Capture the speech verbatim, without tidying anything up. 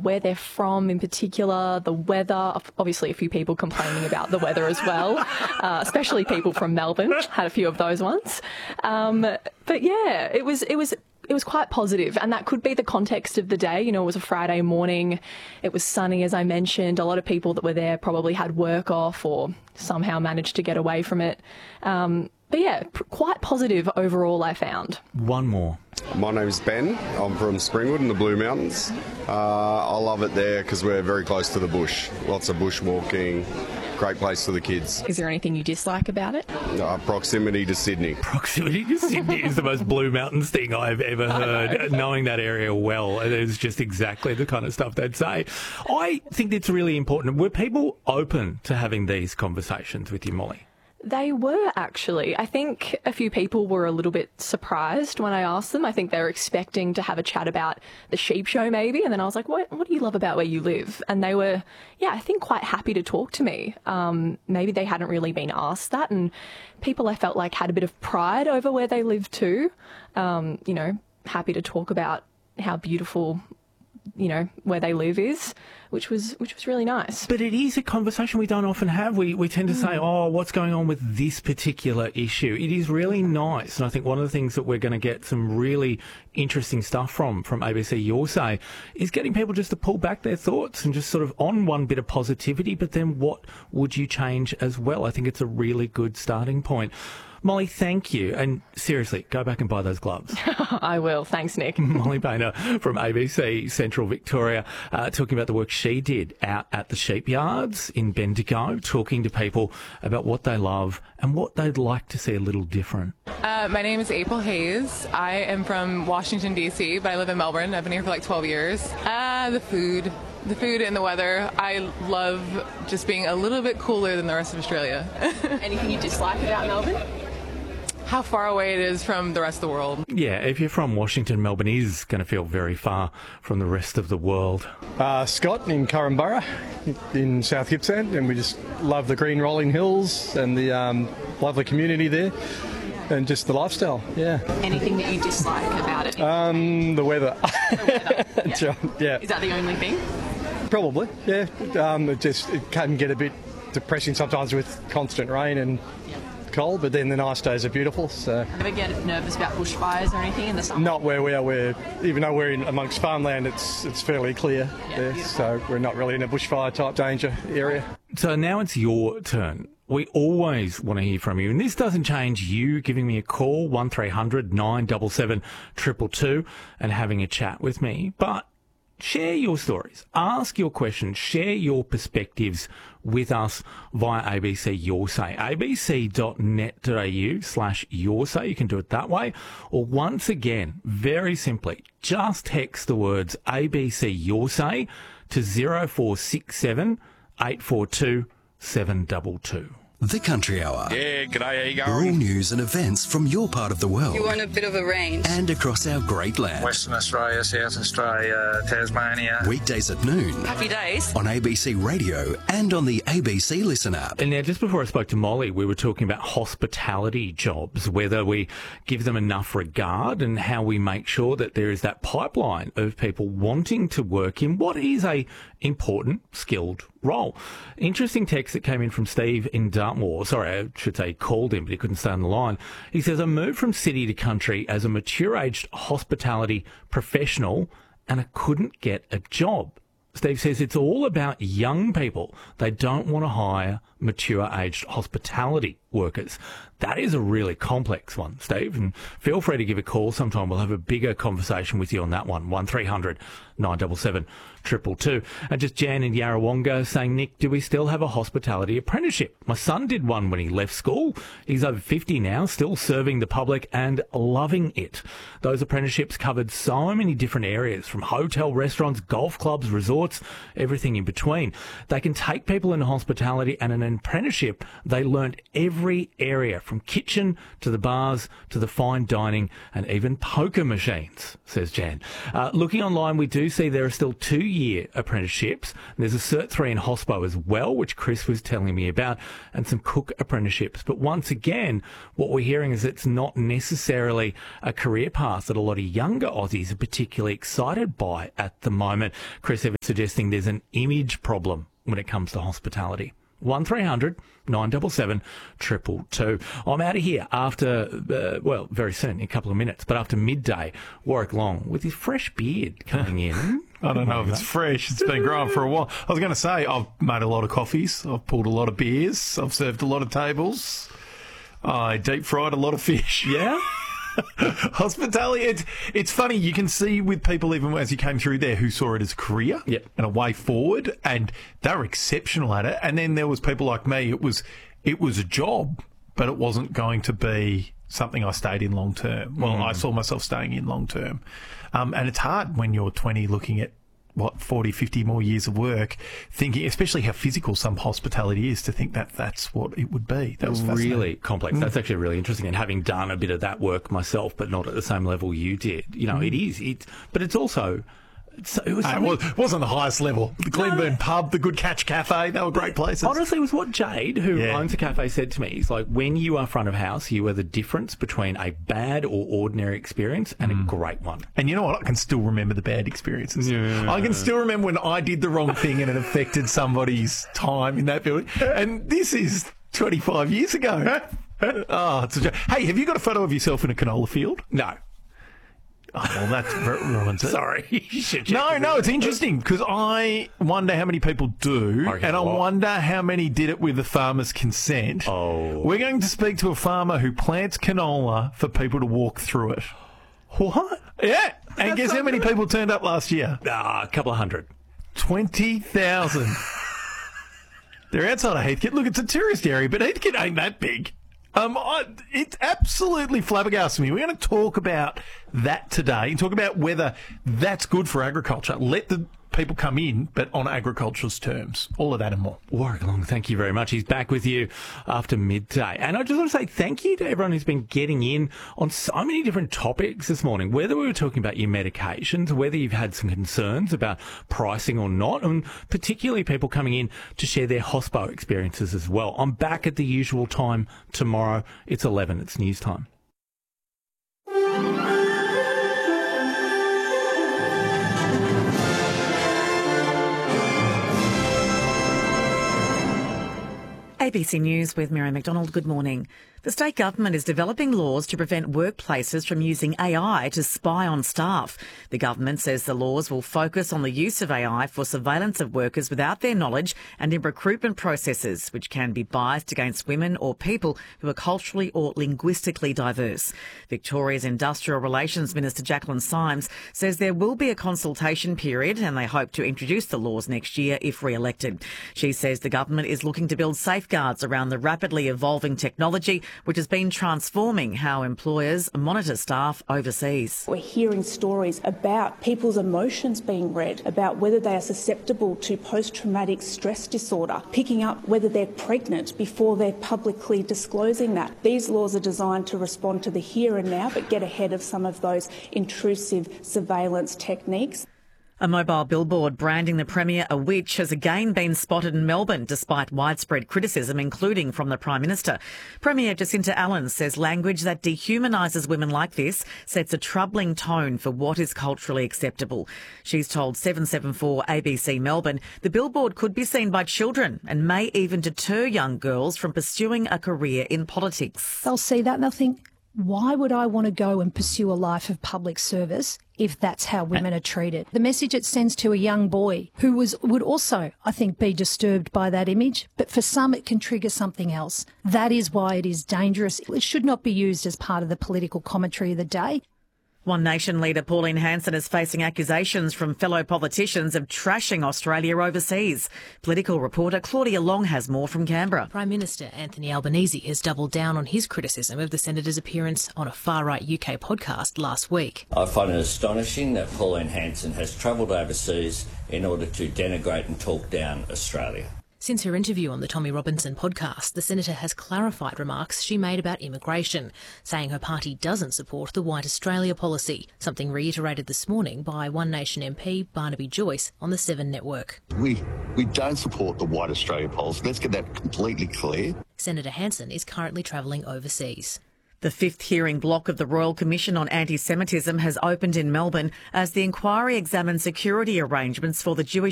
where they're from in particular, the weather. Obviously, a few people complaining about the weather as well, uh, especially people from Melbourne. Had a few of those ones. Um, but yeah, it was it was. It was quite positive, and that could be the context of the day. You know, it was a Friday morning. It was sunny, as I mentioned. A lot of people that were there probably had work off or somehow managed to get away from it. Um, but yeah, p- quite positive overall, I found. One more. My name's Ben. I'm from Springwood in the Blue Mountains. Uh, I love it there because we're very close to the bush. Lots of bush walking. Great place for the kids. Is there anything you dislike about it? Uh, proximity to Sydney. Proximity to Sydney is the most Blue Mountains thing I've ever heard. Know. Knowing that area well, it is just exactly the kind of stuff they'd say. I think it's really important. Were people open to having these conversations with you, Molly? They were, actually. I think a few people were a little bit surprised when I asked them. I think they were expecting to have a chat about the sheep show maybe, and then I was like, what, what do you love about where you live? And they were, yeah, I think quite happy to talk to me. Um, maybe they hadn't really been asked that, and people I felt like had a bit of pride over where they live too. Um, you know, happy to talk about how beautiful, you know, where they live is, which was which was really nice. But it is a conversation we don't often have. We we tend to mm. say, oh, what's going on with this particular issue? It is really nice. And I think one of the things that we're going to get some really interesting stuff from, from A B C Your Say, is getting people just to pull back their thoughts and just sort of on one bit of positivity, but then what would you change as well? I think it's a really good starting point. Molly, thank you. And seriously, go back and buy those gloves. I will. Thanks, Nick. Molly Painter from A B C Central Victoria, uh, talking about the work she did out at the sheep yards in Bendigo, talking to people about what they love and what they'd like to see a little different. Uh, my name is April Hayes. I am from Washington, D C, but I live in Melbourne. I've been here for like twelve years. Uh, the food. The food and the weather. I love just being a little bit cooler than the rest of Australia. Anything you dislike about Melbourne? How far away it is from the rest of the world. Yeah, if you're from Washington, Melbourne is going to feel very far from the rest of the world. Uh, Scott in Corumburra in South Gippsland, and we just love the green rolling hills and the um, lovely community there. And just the lifestyle, yeah. Anything that you dislike about it? Um, the weather. The weather, yeah. yeah. Is that the only thing? Probably, yeah. Um, it just it can get a bit depressing sometimes with constant rain and yeah. cold, but then the nice days are beautiful. So. Ever get nervous about bushfires or anything in the summer? Not where we are. Where even though we're in amongst farmland, it's it's fairly clear yeah, there, beautiful. So we're not really in a bushfire type danger area. So now it's your turn. We always want to hear from you, and this doesn't change you giving me a call, one three hundred nine seven seven two two two, and having a chat with me. But share your stories, ask your questions, share your perspectives with us via A B C Your Say. a b c dot net dot a u slash your say. You can do it that way. Or once again, very simply, just text the words A B C Your Say to zero four six seven eight four two seven two two. The Country Hour. Yeah, g'day, how you All going? news and events from your part of the world. You want a bit of a range. And across our great land. Western Australia, South Australia, Tasmania. Weekdays at noon. Happy days. On A B C Radio and on the A B C Listen app. And now, just before I spoke to Molly, we were talking about hospitality jobs, whether we give them enough regard and how we make sure that there is that pipeline of people wanting to work in what is a important, skilled role. Interesting text that came in from Steve in Dartmoor. Sorry, I should say called him, but he couldn't stay on the line. He says, I moved from city to country as a mature-aged hospitality professional and I couldn't get a job. Steve says it's all about young people. They don't want to hire mature-aged hospitality workers. That is a really complex one, Steve, and feel free to give a call sometime. We'll have a bigger conversation with you on that one, one three hundred nine seven seven two two two. And just Jan in Yarrawonga saying, Nick, do we still have a hospitality apprenticeship? My son did one when he left school. He's over fifty now, still serving the public and loving it. Those apprenticeships covered so many different areas, from hotel, restaurants, golf clubs, resorts, everything in between. They can take people into hospitality, and an apprenticeship, they learnt every every area, from kitchen to the bars to the fine dining and even poker machines, says Jan. Uh, looking online, we do see there are still two-year apprenticeships. There's a Cert three in Hospo as well, which Chris was telling me about, and some cook apprenticeships. But once again, what we're hearing is it's not necessarily a career path that a lot of younger Aussies are particularly excited by at the moment. Chris even suggesting there's an image problem when it comes to hospitality. one three hundred nine seven seven two two two. I'm out of here after, uh, well, very soon, in a couple of minutes, but after midday, Warwick Long with his fresh beard coming in. I don't know if it's fresh. It's been growing for a while. I was going to say, I've made a lot of coffees. I've pulled a lot of beers. I've served a lot of tables. I deep fried a lot of fish. Yeah? Hospitality, it's, it's funny. You can see with people, even as you came through there, who saw it as a career yep. and a way forward, and they were exceptional at it. And then there was people like me. It was it was a job, but it wasn't going to be something I stayed in long term. Well, mm. I saw myself staying in long term. Um, and it's hard when you're twenty looking at, what, forty, fifty more years of work, thinking, especially how physical some hospitality is, to think that that's what it would be. That was really complex. Mm. That's actually really interesting. And having done a bit of that work myself, but not at the same level you did, you know, mm. it is. It, but it's also... So it, was uh, it was, wasn't the highest level. The Glenburn no. pub, the Good Catch Cafe, they were great places. Honestly, it was what Jade, who yeah. owns the cafe, said to me. He's like, when you are front of house, you are the difference between a bad or ordinary experience and mm. a great one. And you know what? I can still remember the bad experiences. Yeah. I can still remember when I did the wrong thing and it affected somebody's time in that building. And this is twenty-five years ago. Oh, it's a joke. Hey, have you got a photo of yourself in a canola field? No. Oh, well, that ruins it. Sorry. no, no, it's interesting because I wonder how many people do, okay, and I well. wonder how many did it with the farmer's consent. Oh. We're going to speak to a farmer who plants canola for people to walk through it. What? Yeah. And That's guess how many people turned up last year? Ah, a couple of hundred. twenty thousand. They're outside of Heathcote. Look, it's a tourist area, but Heathcote ain't that big. Um, I, it absolutely flabbergasted me. We're going to talk about that today and talk about whether that's good for agriculture. Let the people come in, but on agriculture's terms. All of that and more. Warwick Long, thank you very much. He's back with you after midday. And I just want to say thank you to everyone who's been getting in on so many different topics this morning, whether we were talking about your medications, whether you've had some concerns about pricing or not, and particularly people coming in to share their hospo experiences as well. I'm back at the usual time tomorrow. It's eleven. It's news time. A B C News with Mary McDonald. Good morning. The state government is developing laws to prevent workplaces from using A I to spy on staff. The government says the laws will focus on the use of A I for surveillance of workers without their knowledge and in recruitment processes, which can be biased against women or people who are culturally or linguistically diverse. Victoria's Industrial Relations Minister Jacqueline Symes says there will be a consultation period and they hope to introduce the laws next year if re-elected. She says the government is looking to build safeguards around the rapidly evolving technology, which has been transforming how employers monitor staff overseas. We're hearing stories about people's emotions being read, about whether they are susceptible to post-traumatic stress disorder, picking up whether they're pregnant before they're publicly disclosing that. These laws are designed to respond to the here and now, but get ahead of some of those intrusive surveillance techniques. A mobile billboard branding the Premier a witch has again been spotted in Melbourne, despite widespread criticism, including from the Prime Minister. Premier Jacinta Allen says language that dehumanises women like this sets a troubling tone for what is culturally acceptable. She's told seven seven four A B C Melbourne the billboard could be seen by children and may even deter young girls from pursuing a career in politics. They'll see that and they'll think, why would I want to go and pursue a life of public service if that's how women are treated? The message it sends to a young boy who was would also, I think, be disturbed by that image, but for some it can trigger something else. That is why it is dangerous. It should not be used as part of the political commentary of the day. One Nation leader Pauline Hanson is facing accusations from fellow politicians of trashing Australia overseas. Political reporter Claudia Long has more from Canberra. Prime Minister Anthony Albanese has doubled down on his criticism of the Senator's appearance on a far-right U K podcast last week. I find it astonishing that Pauline Hanson has travelled overseas in order to denigrate and talk down Australia. Since her interview on the Tommy Robinson podcast, the senator has clarified remarks she made about immigration, saying her party doesn't support the White Australia policy, something reiterated this morning by One Nation M P Barnaby Joyce on the Seven Network. We we don't support the White Australia policy. Let's get that completely clear. Senator Hanson is currently travelling overseas. The fifth hearing block of the Royal Commission on Anti-Semitism has opened in Melbourne as the inquiry examines security arrangements for the Jewish